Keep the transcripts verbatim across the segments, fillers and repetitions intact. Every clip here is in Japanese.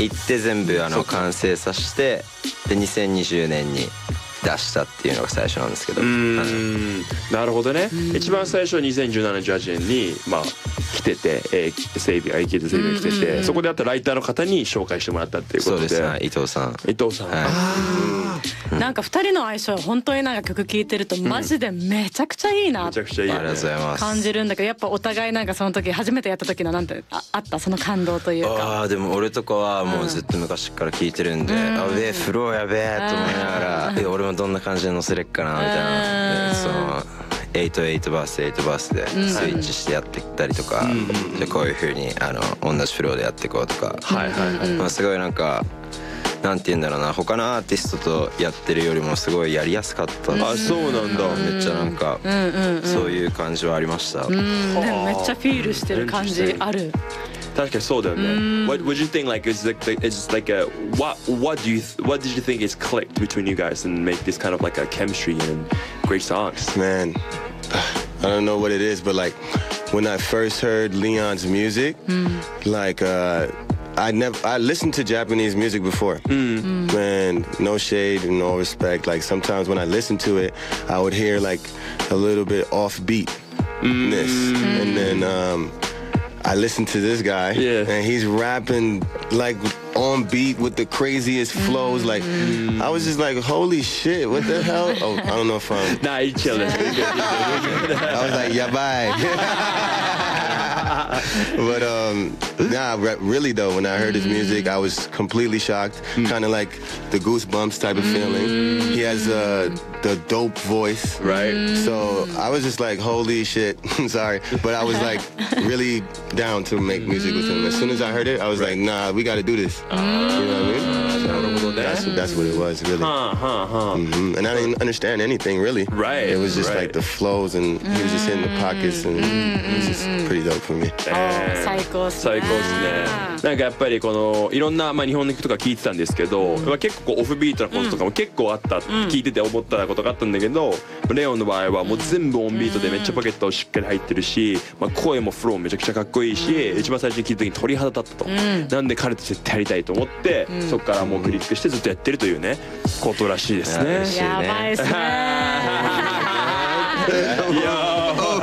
行って全部あの完成させて、でにせんにじゅうねんに出したっていうのが最初なんですけど。 うーん、なるほどね。一番最初はにせんじゅうなな、じゅうはちねんにまあ来てて、えー、整備 アイケー と整備が来てて、そこであったライターの方に紹介してもらったっていうことで。 そうですね、伊藤さん。 伊藤さん、 あなんかふたりの相性は本当になんか曲聴いてるとマジでめちゃくちゃいいなってめちゃくちゃいいよね。 ありがとうございます。 感じるんだけど、やっぱお互いなんかその時初めてやった時のなんて あ, あったその感動というか。 ああでも俺とかはもうずっと昔から聴いてるんで、うん、あべえフローやべえと思いながら、うん、俺もどんな感じで乗せれっかなみたいな、うん、そのエイトエイトバースエイトバースでスイッチしてやっていったりとか、うん、でこういう風にあの同じフローでやっていこうとか、はいはいはい、まあ、すごいなんかなんて言うんだろうな、他のアーティストとやってるよりもすごいやりやすかったんです。 あ、そうなんだ。 めっちゃなんか、うんうんうん、そういう感じはありました。 うん、でもめっちゃフィールしてる感じある。 確かにそうだよね。What would you think like is like is like a what what do you what did you think is clicked between you guys and make this kind of like a chemistry and great songs? Man, I don't know what it is, but like when I first heard Leon's music, mm. like uh I never I listened to Japanese music before. Mm. Man, no shade and no respect. Like sometimes when I listen to it, I would hear like a little bit offbeatness, mm. and then um, I listened to this guy, yeah. and he's rapping like on beat with the craziest flows. Mm. Like I was just like, holy shit, what the hell? Oh, I don't know if I'm. Nah, you chilling. I was like, yeah, bye. But um, nah, really though, when I heard his music, I was completely shocked. Mm. Kind of like the Goosebumps type of feeling. Mm. He has uh, the dope voice, right? So I was just like, holy shit. Sorry, but I was like really down to make music with him. As soon as I heard it, I was right. like, nah, we got to do this. Uh, you know what I mean? So that's that's what it was, really. Huh, huh, huh. Mm-hmm. And I didn't understand anything really. Right. It was just right. like the flows, and he was just hitting the pockets, and it was just pretty dope for me. 最高っすね。 最高ですね。なんかやっぱりこのいろんなまあ日本の曲とか聞いてたんですけど、まあ結構オフビートなこととかも結構あった、聞いてて思ったことがあったんだけど、レオンの場合はもう全部オンビートでめっちゃポケットしっかり入ってるし、まあ声もフローめちゃくちゃかっこいいし、一番最初に聞いた時に鳥肌立ったと。なんで彼と絶対やりたいと思って、そこからもうクリックしてずっとやってるというねことらしいですね。 やばいっすね。 いや。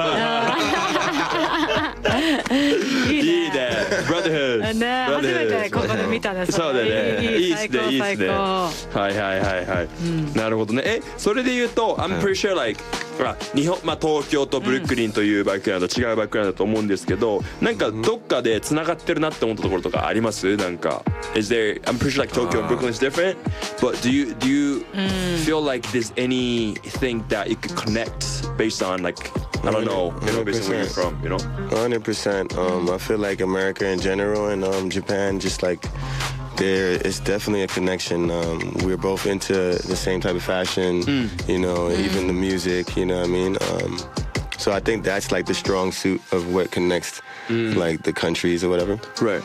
いいね、ブラザーフード。ね、初めてここで見たね。そうだね。いいっすね、いいっすね。はいはいはいはい。なるほどね。え、それで言うと、I'm pretty sure like 日本、まあ東京とブルックリンというバックグラウンド、違うバックグラウンドだと思うんですけど、なんかどっかでつながってるなって思ったところとかあります？なんか Is there? I'm pretty sure like Tokyo and Brooklyn is different, but do you do you feel like there's anything that you could connect based on like I don't know, you know, based on where you're from, you know? one hundred percent. Um, I feel like America in general and um, Japan, just like there is definitely a connection. Um, we're both into the same type of fashion, mm. you know, mm. even the music, you know what I mean? Um, so I think that's like the strong suit of what connects mm. like the countries or whatever. Right.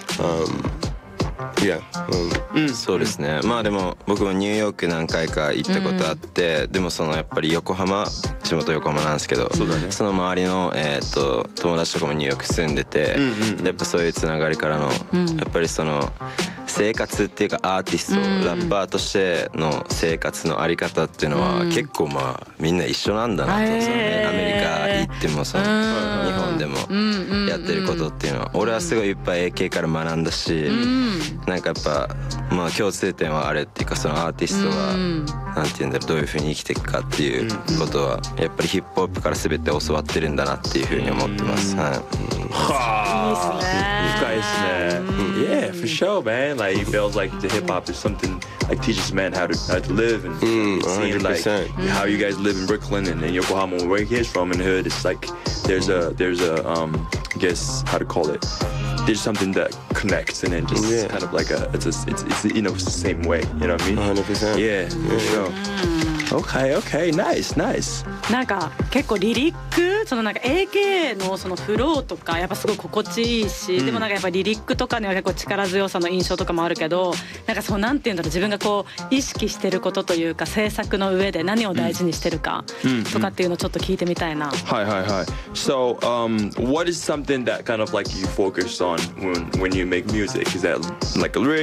Um,Yeah. うん、そうですね。まあでも僕もニューヨーク何回か行ったことあって、うん、でもそのやっぱり横浜、地元横浜なんですけど、そうだね、その周りの、えー、と友達とかもニューヨーク住んでて、うんうん、やっぱそういうつながりからの、うん、やっぱりその生活っていうかアーティスト、うん、ラッパーとしての生活のあり方っていうのは、うん、結構まあみんな一緒なんだなと、えー、そのね、アメリカ行ってもその、うん、日本でもやってることっていうのは、うん、俺はすごいいっぱい エーケー から学んだし、うん、なんかやっぱまあ共通点はあれっていうか、そのアーティストが、うん、なんていうんだろう、どういう風に生きていくかっていうことはやっぱりヒップホップから全て教わってるんだなっていう風に思ってます。はい。 はあ、深いですね。Yeah, for sure, man. Like it feels like the hip hop is something like teaches men how to how to live and mm, seeing like how you guys live in Brooklyn and in Yokohama, where he's from in the hood. It's like there's a there's a um I guess how to call it. There's something that connects and it just yeah. kind of like a it's a, it's it's you know it's the same way. You know what I mean? one hundred percent. Yeah, for sure. Okay, okay, nice, nice. なんか結構リリック、そのなんか エーケー のそのフローとかやっぱすごい心地いいし、うん、でもなんかやっぱリリックとかには結構力強さの印象とかもあるけど、なんかそうなんていうんだろう、自分がこう意識してることというか制作の上で何を大事にしてるかとかっていうのをちょっと聞いてみたいな。 はいはいはい。So, um, what is something that kind of like you focus on when when you make music? Is that like a lyric?